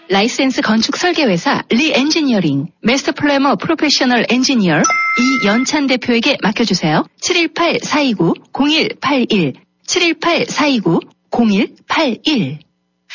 라이센스 건축 설계회사 리엔지니어링, 마스터 플래머 프로페셔널 엔지니어 이연찬 대표에게 맡겨주세요. 718-429-0181, 718-429-0181.